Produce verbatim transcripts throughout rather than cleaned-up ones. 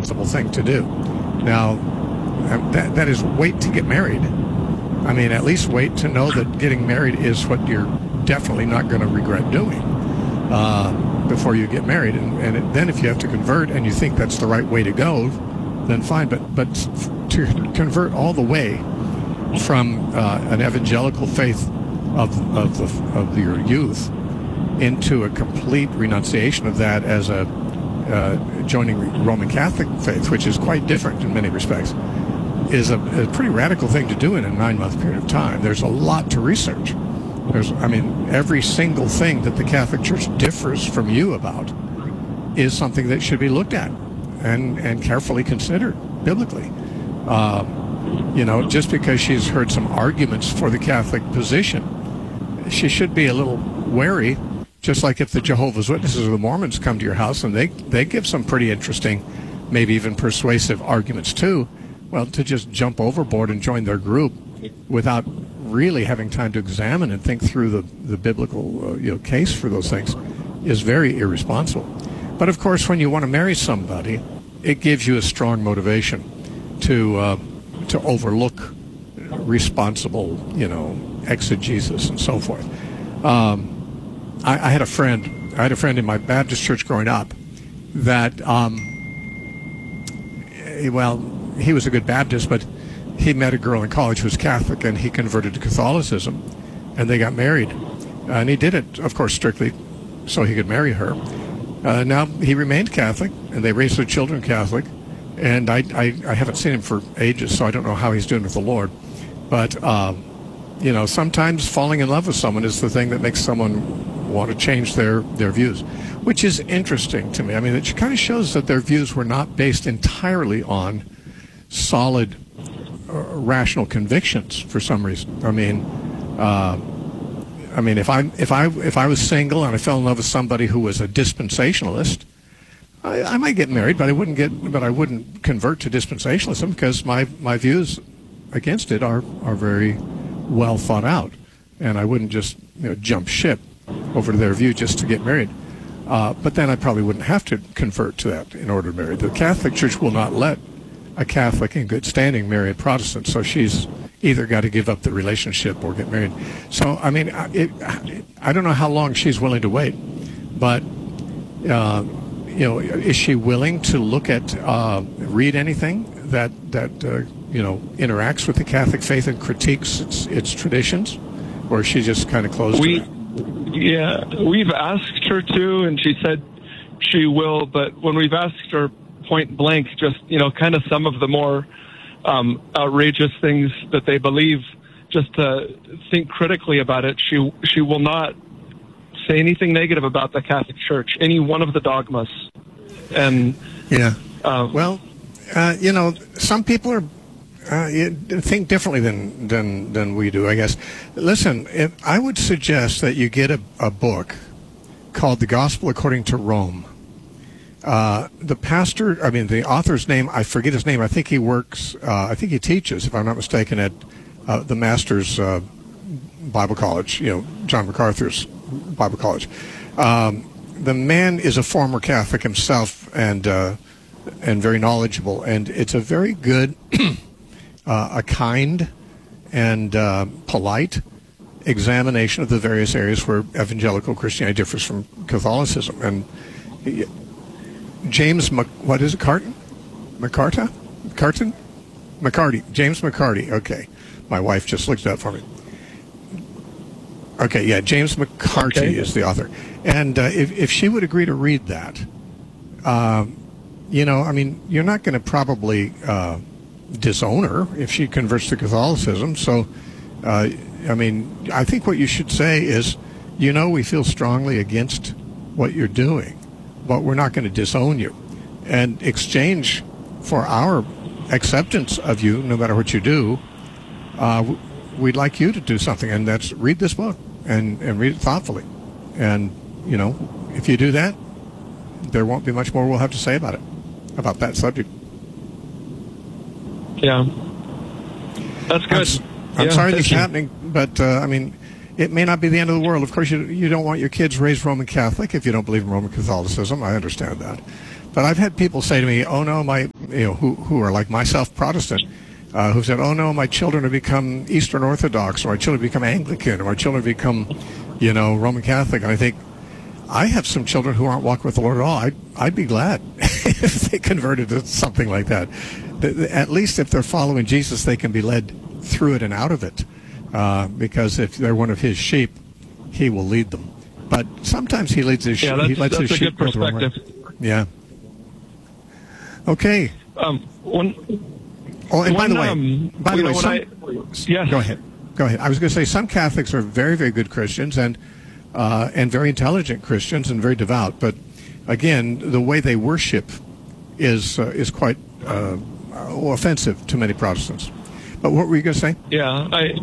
sensible thing to do. Now, that, that is wait to get married. I mean, at least wait to know that getting married is what you're definitely not going to regret doing uh, before you get married. And, and it, then if you have to convert and you think that's the right way to go, then fine. But, but to convert all the way from uh, an evangelical faith of, of, the, of your youth into a complete renunciation of that as a uh, joining Roman Catholic faith, which is quite different in many respects, is a, a pretty radical thing to do in a nine-month period of time. There's a lot to research. There's, I mean, every single thing that the Catholic Church differs from you about is something that should be looked at and, and carefully considered biblically. Uh, you know, just because she's heard some arguments for the Catholic position, she should be a little wary. Just like if the Jehovah's Witnesses or the Mormons come to your house and they, they give some pretty interesting, maybe even persuasive arguments too, well, to just jump overboard and join their group without really having time to examine and think through the, the biblical uh, you know, case for those things is very irresponsible. But of course, when you want to marry somebody, it gives you a strong motivation to uh, to overlook responsible, you know, exegesis and so forth. Um, I, I had a friend. I had a friend in my Baptist church growing up that, um, well, he was a good Baptist, but he met a girl in college who was Catholic, and he converted to Catholicism, and they got married. Uh, and he did it, of course, strictly so he could marry her. Uh, now he remained Catholic, and they raised their children Catholic. And I, I, I haven't seen him for ages, so I don't know how he's doing with the Lord. But, um, you know, sometimes falling in love with someone is the thing that makes someone want to change their, their views, which is interesting to me. I mean, it kind of shows that their views were not based entirely on solid, uh, rational convictions for some reason. I mean, uh, I mean, if I if I if I was single and I fell in love with somebody who was a dispensationalist, I, I might get married, but I wouldn't get, but I wouldn't convert to dispensationalism because my, my views against it are are very well thought out, and I wouldn't just you know jump ship over to their view just to get married. Uh, but then I probably wouldn't have to convert to that in order to marry. The Catholic Church will not let a Catholic in good standing marry a Protestant, so she's either got to give up the relationship or get married. So, I mean, it, I don't know how long she's willing to wait, but, uh, you know, is she willing to look at, uh, read anything that, that uh, you know, interacts with the Catholic faith and critiques its, its traditions, or is she just kind of closed we, to that? Yeah, we've asked her to, and she said she will, but when we've asked her point blank, just, you know, kind of some of the more um, outrageous things that they believe, just to think critically about it, she she will not say anything negative about the Catholic Church, any one of the dogmas. And yeah, uh, well, uh, you know, some people are uh, think differently than than than we do, I guess. Listen, if, I would suggest that you get a, a book called The Gospel According to Rome. Uh, the pastor, I mean, the author's name, I forget his name. I think he works, uh, I think he teaches, if I'm not mistaken, at uh, the Masters uh, Bible College, you know, John MacArthur's Bible College. Um, the man is a former Catholic himself and uh, and very knowledgeable, and it's a very good, uh, a kind and uh, polite examination of the various areas where evangelical Christianity differs from Catholicism. And he, James, Mc, what is it, Carton? McCarta? Carton? McCarty. James McCarty. Okay. My wife just looked it up for me. Okay, yeah, James McCarty okay. is the author. And uh, if, if she would agree to read that, uh, you know, I mean, you're not going to probably uh, disown her if she converts to Catholicism. So, uh, I mean, I think what you should say is, you know, we feel strongly against what you're doing, but we're not going to disown you. And exchange for our acceptance of you, no matter what you do, uh, we'd like you to do something, and that's read this book and, and read it thoughtfully. And, you know, if you do that, there won't be much more we'll have to say about it, about that subject. Yeah. That's good. I'm, I'm yeah, sorry this is you. happening, but, uh, I mean, it may not be the end of the world. Of course, you, you don't want your kids raised Roman Catholic if you don't believe in Roman Catholicism. I understand that. But I've had people say to me, "Oh no, my you know who who are like myself, Protestant, uh, who said, "Oh no, my children have become Eastern Orthodox, or my children become Anglican, or my children become, you know, Roman Catholic." And I think I have some children who aren't walking with the Lord at all. I'd I'd be glad if they converted to something like that. At least if they're following Jesus, they can be led through it and out of it, uh, because if they're one of His sheep, He will lead them. But sometimes He leads His sheep. Yeah, that's, he lets that's his a sheep good go the wrong way. perspective. Yeah. Okay. Um, one, oh, and by one, the way, um, by the way, know, some, I, yes. go ahead. Go ahead. I was going to say some Catholics are very, very good Christians and uh, and very intelligent Christians and very devout. But again, the way they worship is uh, is quite uh, offensive to many Protestants. But what were you going to say? Yeah. I,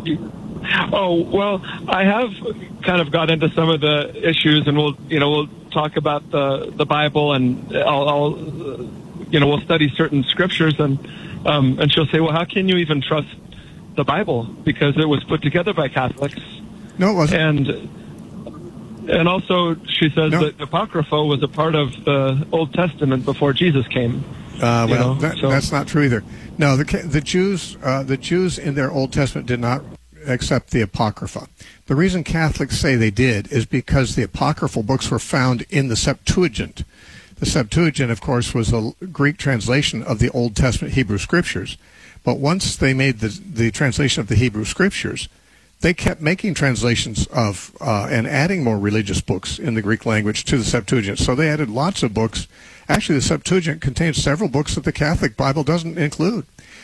oh well, I have kind of got into some of the issues, and we'll you know we'll talk about the the Bible, and I'll, I'll you know we'll study certain scriptures, and um, and she'll say, well, how can you even trust the Bible, because it was put together by Catholics? No, it wasn't. And and also she says No. that the Apocrypha was a part of the Old Testament before Jesus came. Uh, You well, know, that, so- that's not true either. No, the Ca- the Jews uh, the Jews in their Old Testament did not accept the Apocrypha. The reason Catholics say they did is because the apocryphal books were found in the Septuagint. The Septuagint, of course, was a Greek translation of the Old Testament Hebrew Scriptures. But once they made the the translation of the Hebrew Scriptures, they kept making translations of uh, and adding more religious books in the Greek language to the Septuagint. So they added lots of books. Actually, the Septuagint contains several books that the Catholic Bible doesn't include.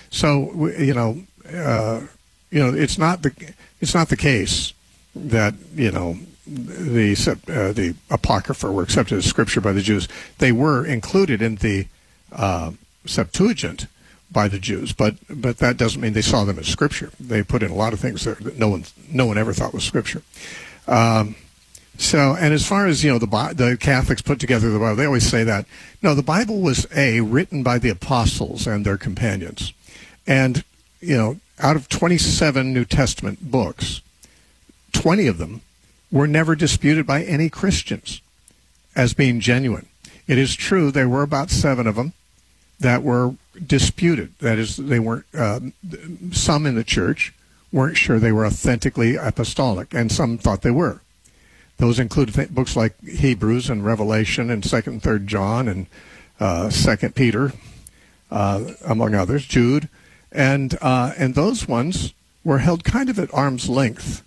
So you know, uh, you know, it's not the it's not the case that you know the uh, the Apocrypha were accepted as Scripture by the Jews. They were included in the uh, Septuagint by the Jews, but but that doesn't mean they saw them as Scripture. They put in a lot of things there that no one no one ever thought was Scripture. Um, so, and as far as you know, the Bi- the Catholics put together the Bible, they always say that no, the Bible was a written by the apostles and their companions, and you know, out of twenty-seven New Testament books, twenty of them were never disputed by any Christians as being genuine. It is true there were about seven of them that were disputed. That is, they weren't. Uh, some in the church weren't sure they were authentically apostolic, and some thought they were. Those included th- books like Hebrews and Revelation and Second and Third John and uh, Second Peter, uh, among others, Jude, and uh, and those ones were held kind of at arm's length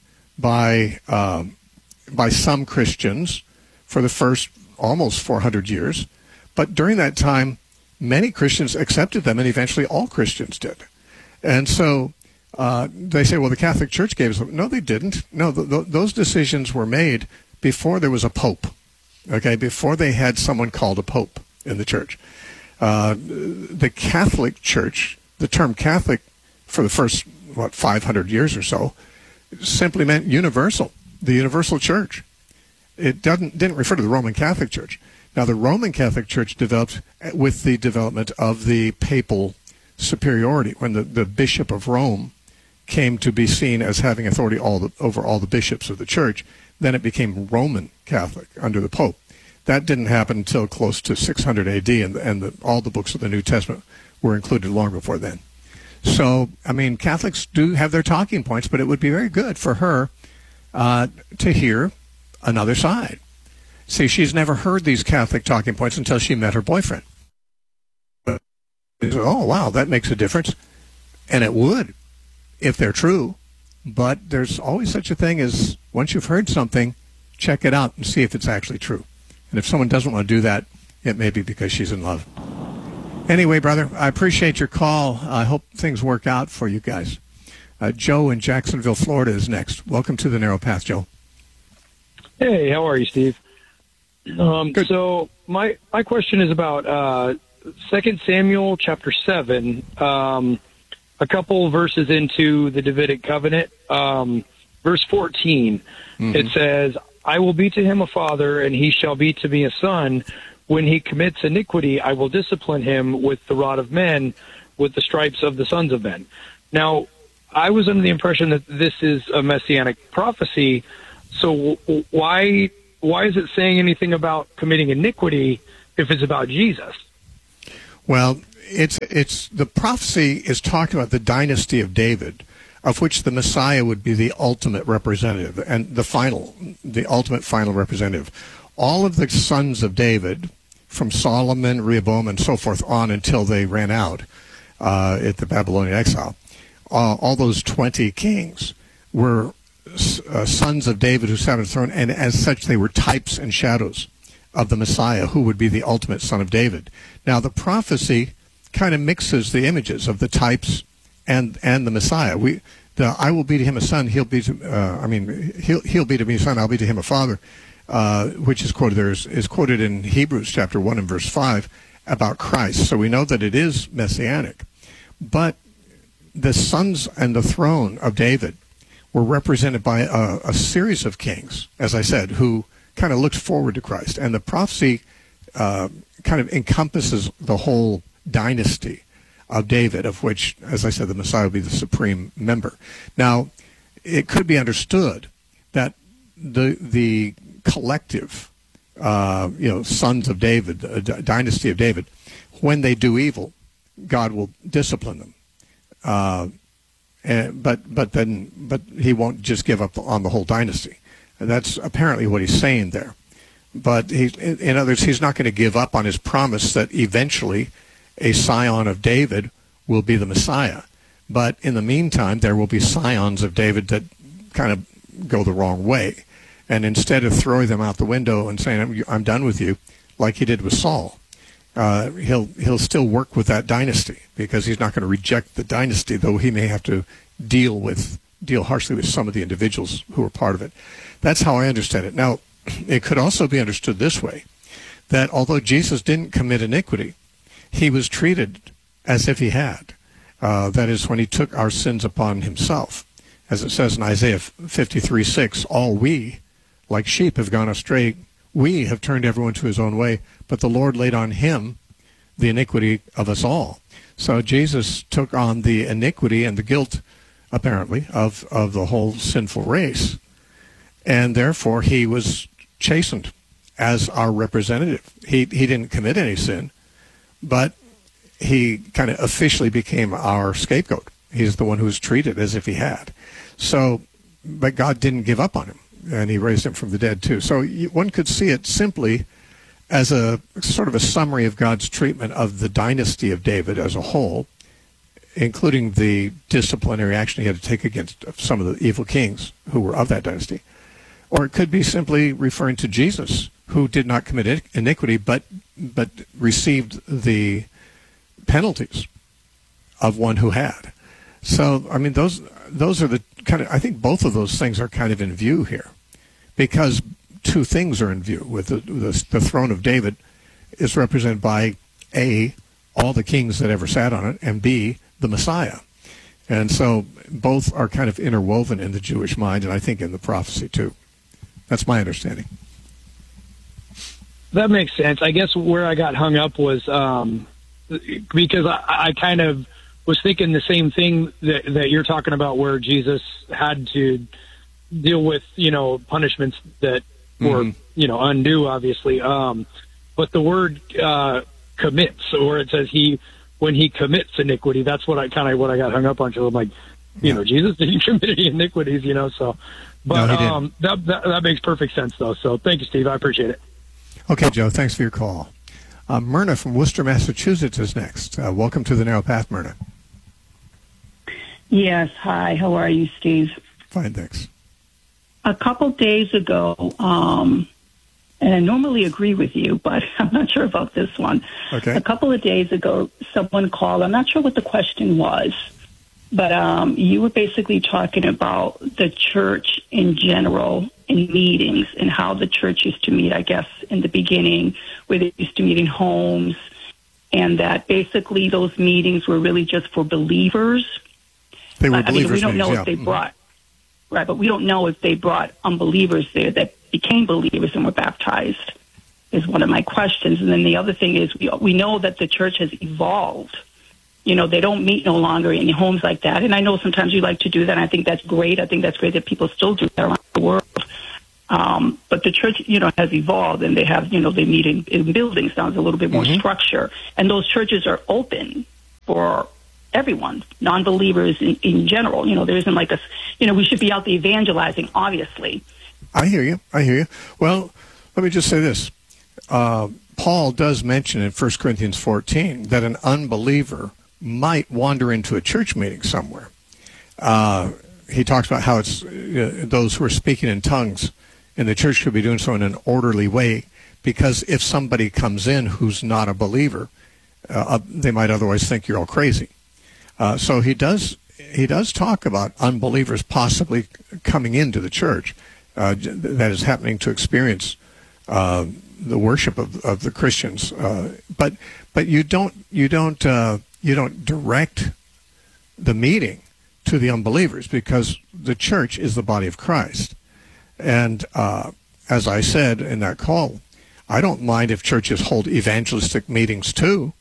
by um, by some Christians for the first almost four hundred years, but during that time, many Christians accepted them, and eventually all Christians did. And so uh, they say, well, the Catholic Church gave us them. No, they didn't. No, th- th- those decisions were made before there was a pope, okay, before they had someone called a pope in the church. Uh, the Catholic Church, the term Catholic for the first, what, five hundred years or so, simply meant universal, the universal church. It doesn't didn't refer to the Roman Catholic Church. Now, the Roman Catholic Church developed with the development of the papal superiority, when the, the Bishop of Rome came to be seen as having authority all the, over all the bishops of the church. Then it became Roman Catholic under the Pope. That didn't happen until close to six hundred A D, and, and the, all the books of the New Testament were included long before then. So, I mean, Catholics do have their talking points, but it would be very good for her uh, to hear another side. See, she's never heard these Catholic talking points until she met her boyfriend. But, oh, wow, that makes a difference. And it would, if they're true. But there's always such a thing as, once you've heard something, check it out and see if it's actually true. And if someone doesn't want to do that, it may be because she's in love. Anyway, brother, I appreciate your call. I hope things work out for you guys. Uh, Joe in Jacksonville, Florida is next. Welcome to the Narrow Path, Joe. Hey, how are you, Steve? Um, so my my question is about uh, Second Samuel chapter seven, um, a couple verses into the Davidic covenant, um, verse fourteen. Mm-hmm. It says, "I will be to him a father, and he shall be to me a son. When he commits iniquity, I will discipline him with the rod of men, with the stripes of the sons of men." Now, I was under the impression that this is a messianic prophecy. So why why is it saying anything about committing iniquity if it's about Jesus? Well, it's it's the prophecy is talking about the dynasty of David, of which the Messiah would be the ultimate representative and the final, the ultimate final representative. All of the sons of David, from Solomon, Rehoboam, and so forth on until they ran out uh, at the Babylonian exile, uh, all those twenty kings were uh, sons of David who sat on the throne, and as such they were types and shadows of the Messiah, who would be the ultimate son of David. Now, the prophecy kind of mixes the images of the types and and the Messiah. We, the I will be to him a son. He'll be to, uh, I mean, he'll he'll be to me a son. I'll be to him a father, uh, which is quoted there is, is quoted in Hebrews chapter one and verse five about Christ. So we know that it is messianic, but the sons and the throne of David were represented by a, a series of kings, as I said, who kind of looked forward to Christ, and the prophecy uh, kind of encompasses the whole dynasty of David, of which, as I said, the Messiah will be the supreme member. Now, it could be understood that the the collective, uh, you know, sons of David, the d- dynasty of David, when they do evil, God will discipline them. Uh, and, but but then but He won't just give up on the whole dynasty. And that's apparently what he's saying there. But he, in other words, he's not going to give up on his promise that eventually a scion of David will be the Messiah. But in the meantime, there will be scions of David that kind of go the wrong way. And instead of throwing them out the window and saying, I'm, I'm done with you, like he did with Saul, uh, he'll, he'll still work with that dynasty, because he's not going to reject the dynasty, though he may have to deal with deal harshly with some of the individuals who are part of it. That's how I understand it. Now, it could also be understood this way, that although Jesus didn't commit iniquity, he was treated as if he had. Uh, that is, when he took our sins upon himself. As it says in Isaiah fifty-three six, all we, like sheep, have gone astray. We have turned everyone to his own way, but the Lord laid on him the iniquity of us all. So Jesus took on the iniquity and the guilt, apparently, of, of the whole sinful race. And therefore, he was chastened as our representative. He he didn't commit any sin, but he kind of officially became our scapegoat. He's the one who was treated as if he had. So, but God didn't give up on him, and he raised him from the dead too. So you, one could see it simply as a sort of a summary of God's treatment of the dynasty of David as a whole, including the disciplinary action he had to take against some of the evil kings who were of that dynasty. Or it could be simply referring to Jesus, who did not commit iniquity, but but received the penalties of one who had. So, I mean, those those are the kind of, I think both of those things are kind of in view here, because two things are in view. With the, the, the throne of David is represented by A, all the kings that ever sat on it, and B, the Messiah. And so both are kind of interwoven in the Jewish mind, and I think in the prophecy too. That's my understanding. That makes sense. I guess where I got hung up was um, because I, I kind of was thinking the same thing that, that you're talking about, where Jesus had to deal with, you know, punishments that were, mm-hmm. you know, undue, obviously. Um, but the word uh, commits, or it says he, when he commits iniquity, that's what I kind of, what I got hung up on. So I'm like, you yeah. know, Jesus didn't commit any iniquities, you know, so. But no, um, that, that that makes perfect sense, though. So thank you, Steve. I appreciate it. Okay, Joe. Thanks for your call. Uh, Myrna from Worcester, Massachusetts is next. Uh, welcome to the Narrow Path, Myrna. Yes. Hi. How are you, Steve? Fine, thanks. A couple days ago, um, and I normally agree with you, but I'm not sure about this one. Okay. A couple of days ago, someone called. I'm not sure what the question was. But um, you were basically talking about the church in general in meetings, and how the church used to meet, I guess, in the beginning, where they used to meet in homes, and that basically those meetings were really just for believers. They were I believers mean, we don't meetings, know yeah. if they brought, right, but we don't know if they brought unbelievers there that became believers and were baptized, is one of my questions. And then the other thing is, we we know that the church has evolved. You know, they don't meet no longer in homes like that. And I know sometimes you like to do that, and I think that's great. I think that's great that people still do that around the world. Um, but the church, you know, has evolved, and they have, you know, they meet in, in buildings now. There's a little bit more mm-hmm. structure, and those churches are open for everyone, non-believers in, in general. You know, there isn't like a, you know, we should be out there evangelizing, obviously. I hear you. I hear you. Well, let me just say this. Uh, Paul does mention in First Corinthians fourteen that an unbeliever might wander into a church meeting somewhere. Uh, he talks about how it's uh, those who are speaking in tongues in the church should be doing so in an orderly way, because if somebody comes in who's not a believer, uh, they might otherwise think you're all crazy. Uh, so he does he does talk about unbelievers possibly coming into the church. Uh, that is happening to experience uh, the worship of, of the Christians, uh, but but you don't you don't uh, you don't direct the meeting to the unbelievers, because the church is the body of Christ. And uh, as I said in that call, I don't mind if churches hold evangelistic meetings too,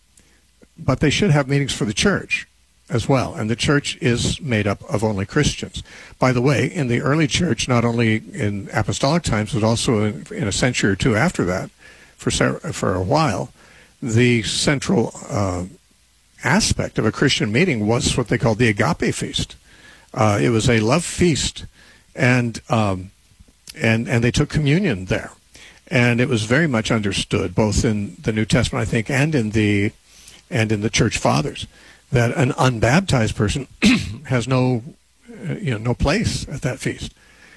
but they should have meetings for the church as well. And the church is made up of only Christians. By the way, in the early church, not only in apostolic times, but also in, in a century or two after that, for for a while, the central uh, aspect of a Christian meeting was what they called the agape feast. Uh, it was a love feast, and um, and and they took communion there. And it was very much understood, both in the New Testament, I think, and in the and in the church fathers, that an unbaptized person has no, you know, no place at that feast.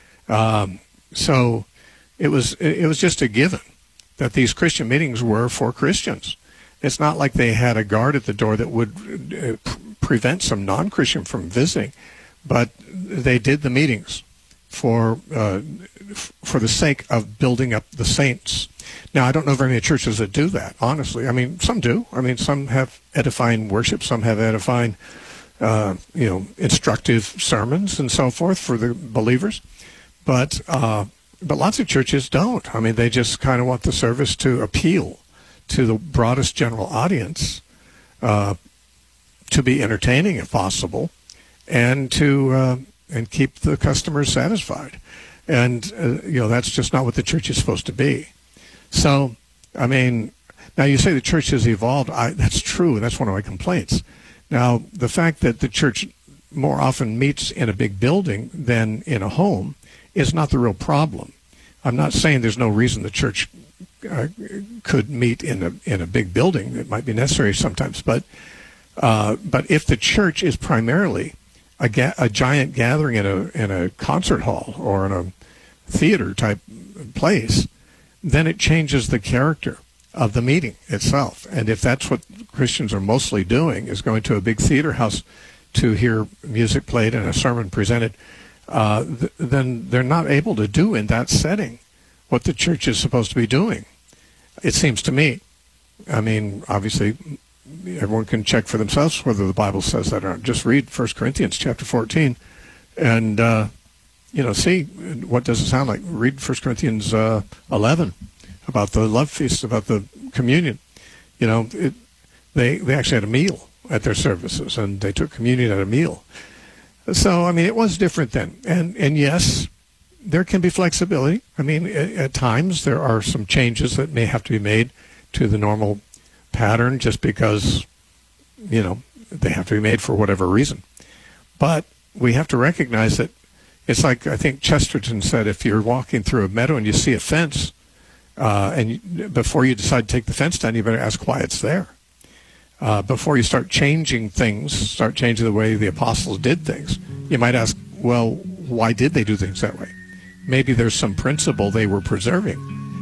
Um, so it was it was just a given that these Christian meetings were for Christians. It's not like they had a guard at the door that would uh, prevent some non-Christian from visiting, but they did the meetings for uh, for the sake of building up the saints. Now, I don't know very many churches that do that, honestly. I mean, some do. I mean, some have edifying worship, some have edifying, uh, you know, instructive sermons and so forth for the believers. But uh, but lots of churches don't. I mean, they just kind of want the service to appeal to the broadest general audience, uh, to be entertaining if possible, and to uh, and keep the customers satisfied. And uh, you know, that's just not what the church is supposed to be. So, I mean, now you say the church has evolved. I, that's true. That's one of my complaints. Now, the fact that the church more often meets in a big building than in a home is not the real problem. I'm not saying there's no reason the church uh, could meet in a in a big building. It might be necessary sometimes, but uh, but if the church is primarily a, ga- a giant gathering in a in a concert hall or in a theater type place, then it changes the character of the meeting itself. And if that's what Christians are mostly doing, is going to a big theater house to hear music played and a sermon presented, uh, th- then they're not able to do in that setting what the church is supposed to be doing, it seems to me. I mean, obviously, everyone can check for themselves whether the Bible says that or not. Just read First Corinthians chapter fourteen and uh, you know, see what does it sound like. Read First Corinthians uh, eleven about the love feast, about the communion. You know, it, they they actually had a meal at their services, and they took communion at a meal. So, I mean, it was different then. And and yes, there can be flexibility. I mean, at, at times there are some changes that may have to be made to the normal pattern just because, you know, they have to be made for whatever reason. But we have to recognize that it's like, I think Chesterton said, if you're walking through a meadow and you see a fence, uh, and you, before you decide to take the fence down, you better ask why it's there. Uh, before you start changing things, start changing the way the apostles did things, you might ask, well, why did they do things that way? Maybe there's some principle they were preserving,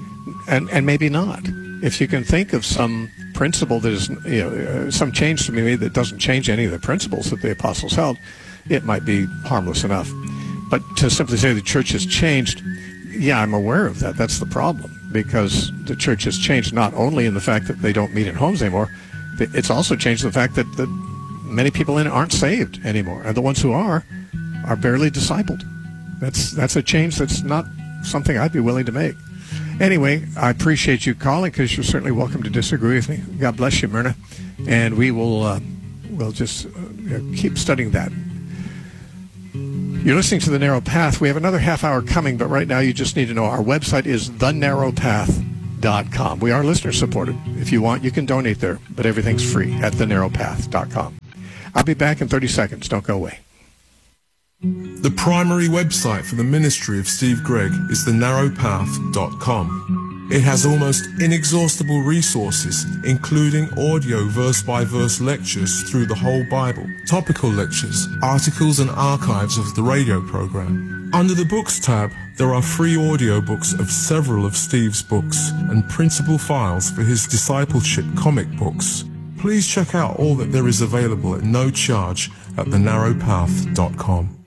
and and maybe not. If you can think of some principle that is, you know, uh, some change to be made that doesn't change any of the principles that the apostles held, it might be harmless enough. But to simply say the church has changed, yeah, I'm aware of that. That's the problem, because the church has changed not only in the fact that they don't meet in homes anymore, it's also changed the fact that, that many people in it aren't saved anymore, and the ones who are are barely discipled. That's that's a change that's not something I'd be willing to make. Anyway, I appreciate you calling, because you're certainly welcome to disagree with me. God bless you, Myrna, and we will uh, we'll just uh, keep studying that. You're listening to The Narrow Path. We have another half hour coming, but right now you just need to know our website is the narrow path dot com. We are listener supported. If you want, you can donate there, but everything's free at the narrow path dot com. I'll be back in thirty seconds. Don't go away. The primary website for the ministry of Steve Gregg is the narrow path dot com. It has almost inexhaustible resources, including audio verse-by-verse lectures through the whole Bible, topical lectures, articles and archives of the radio program. Under the Books tab, there are free audiobooks of several of Steve's books and printable files for his discipleship comic books. Please check out all that there is available at no charge at the narrow path dot com.